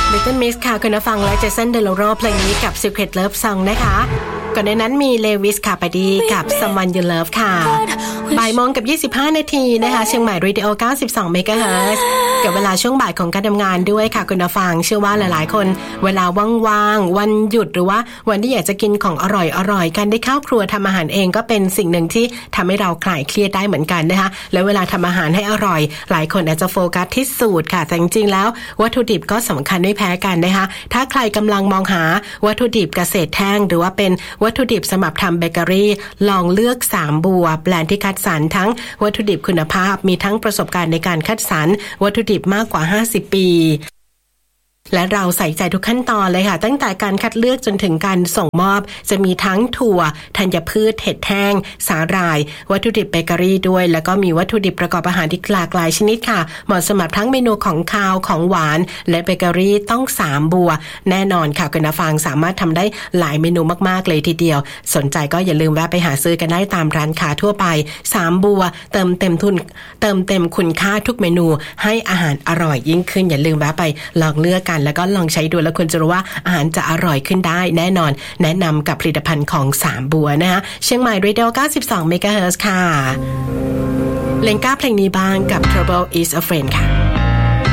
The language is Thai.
Little Mix ค่ะคุณฟังและเจสันเดโลโรเพลงนี้กับ Secret Love Song นะคะก่อนในนั้นมีเลวิสคาปาดีกับ Someone You Love ค่ะบ่ายโมงกับ25นาทีนะคะเชียงใหม่ Radio 92 MHz กับเวลาช่วงบ่ายของการทำงานด้วยค่ะคุณฟังเชื่อว่าหลายๆคนเวลาว่างๆวันหยุดหรือว่าวันที่อยากจะกินของอร่อยๆการได้เข้าครัวทำอาหารเองก็เป็นสิ่งหนึ่งที่ทำให้เราคลายเครียดได้เหมือนกันนะคะแล้วเวลาทำอาหารให้อร่อยหลายคนอาจจะโฟกัสที่สูตรค่ะแต่จริงๆแล้ววัตถุดิบก็สำคัญไม่แพ้กันนะคะถ้าใครกำลังมองหาวัตถุดิบเกษตรแห้งหรือว่าเป็นวัตถุดิบสำหรับทำเบเกอรี่ลองเลือก3บัวแบรนด์ที่คัดสรรทั้งวัตถุดิบคุณภาพมีทั้งประสบการณ์ในการคัดสรรวัตถุดิบมากกว่า50ปีและเราใส่ใจทุกขั้นตอนเลยค่ะตั้งแต่การคัดเลือกจนถึงการส่งมอบจะมีทั้งถั่วธัญพืชเห็ดแห้งสาหร่ายวัตถุดิบเบเกอรี่ด้วยแล้วก็มีวัตถุดิบประกอบอาหารที่หลากหลายชนิดค่ะเหมาะสำหรับทั้งเมนูของคาวของหวานและเบเกอรี่ต้อง3บัวแน่นอนค่ะคุณฟังสามารถทำได้หลายเมนูมากๆเลยทีเดียวสนใจก็อย่าลืมแวะไปหาซื้อกันได้ตามร้านค้าทั่วไป3บัวเติมเต็มคุณค่าทุกเมนูให้อาหารอร่อยยิ่งขึ้นอย่าลืมแวะไปลองเลือกกันแล้วก็ลองใช้ดูแล้วคุณจะรู้ว่าอาหารจะอร่อยขึ้นได้แน่นอนแนะนำกับผลิตภัณฑ์ของ3บัวนะคะเชียงใหม่ Radio 92 MHz ค่ะเล่นก้าเพลงนี้บ้างกับ Trouble is a Friend ค่ะ